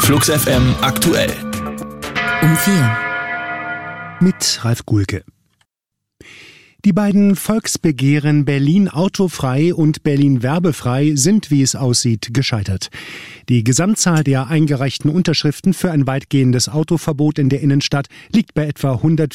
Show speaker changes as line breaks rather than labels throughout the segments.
Flux FM aktuell.
Um 4.
Mit Ralf Guhlke. Die beiden Volksbegehren Berlin autofrei und Berlin werbefrei sind, wie es aussieht, gescheitert. Die Gesamtzahl der eingereichten Unterschriften für ein weitgehendes Autoverbot in der Innenstadt liegt bei etwa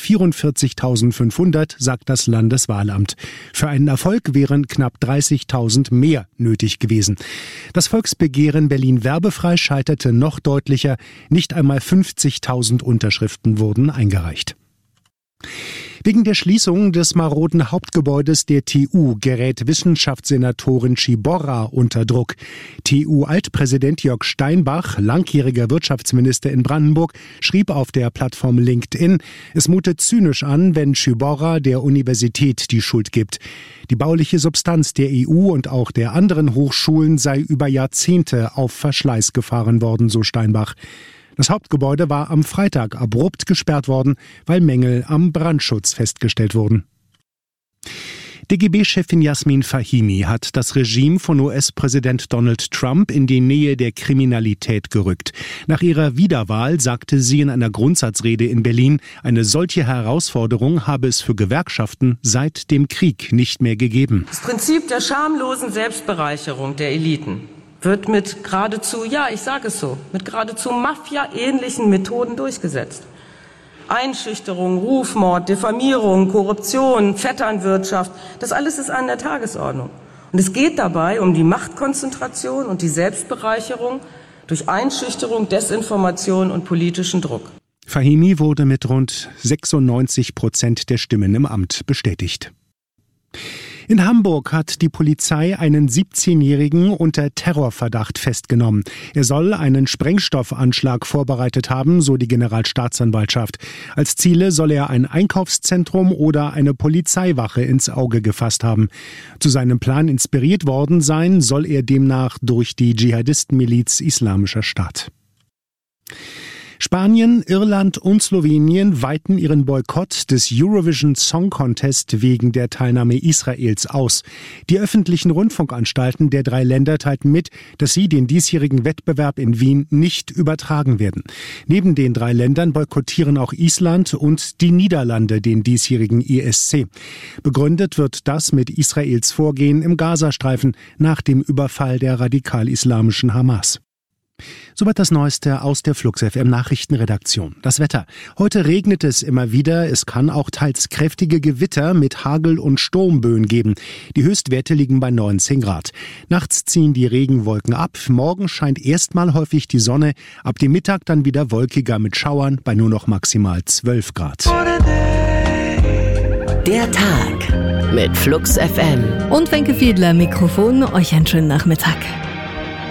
144.500, sagt das Landeswahlamt. Für einen Erfolg wären knapp 30.000 mehr nötig gewesen. Das Volksbegehren Berlin werbefrei scheiterte noch deutlicher. Nicht einmal 50.000 Unterschriften wurden eingereicht. Wegen der Schließung des maroden Hauptgebäudes der TU gerät Wissenschaftssenatorin Ciborra unter Druck. TU-Altpräsident Jörg Steinbach, langjähriger Wirtschaftsminister in Brandenburg, schrieb auf der Plattform LinkedIn, es mutet zynisch an, wenn Ciborra der Universität die Schuld gibt. Die bauliche Substanz der EU und auch der anderen Hochschulen sei über Jahrzehnte auf Verschleiß gefahren worden, so Steinbach. Das Hauptgebäude war am Freitag abrupt gesperrt worden, weil Mängel am Brandschutz festgestellt wurden. DGB-Chefin Yasmin Fahimi hat das Regime von US-Präsident Donald Trump in die Nähe der Kriminalität gerückt. Nach ihrer Wiederwahl sagte sie in einer Grundsatzrede in Berlin, eine solche Herausforderung habe es für Gewerkschaften seit dem Krieg nicht mehr gegeben.
Das Prinzip der schamlosen Selbstbereicherung der Eliten wird mit geradezu Mafia-ähnlichen Methoden durchgesetzt. Einschüchterung, Rufmord, Diffamierung, Korruption, Vetternwirtschaft, das alles ist an der Tagesordnung. Und es geht dabei um die Machtkonzentration und die Selbstbereicherung durch Einschüchterung, Desinformation und politischen Druck.
Fahimi wurde mit rund 96% der Stimmen im Amt bestätigt. In Hamburg hat die Polizei einen 17-Jährigen unter Terrorverdacht festgenommen. Er soll einen Sprengstoffanschlag vorbereitet haben, so die Generalstaatsanwaltschaft. Als Ziele soll er ein Einkaufszentrum oder eine Polizeiwache ins Auge gefasst haben. Zu seinem Plan inspiriert worden sein soll er demnach durch die Dschihadistenmiliz Islamischer Staat. Spanien, Irland und Slowenien weiten ihren Boykott des Eurovision Song Contest wegen der Teilnahme Israels aus. Die öffentlichen Rundfunkanstalten der 3 Länder teilten mit, dass sie den diesjährigen Wettbewerb in Wien nicht übertragen werden. Neben den 3 Ländern boykottieren auch Island und die Niederlande den diesjährigen ESC. Begründet wird das mit Israels Vorgehen im Gazastreifen nach dem Überfall der radikal-islamischen Hamas. Soweit das Neueste aus der Flux FM Nachrichtenredaktion. Das Wetter. Heute regnet es immer wieder. Es kann auch teils kräftige Gewitter mit Hagel- und Sturmböen geben. Die Höchstwerte liegen bei 19 Grad. Nachts ziehen die Regenwolken ab. Morgen scheint erstmal häufig die Sonne. Ab dem Mittag dann wieder wolkiger mit Schauern bei nur noch maximal 12 Grad.
Der Tag mit Flux FM.
Und Wenke Fiedler, Mikrofon. Euch einen schönen Nachmittag.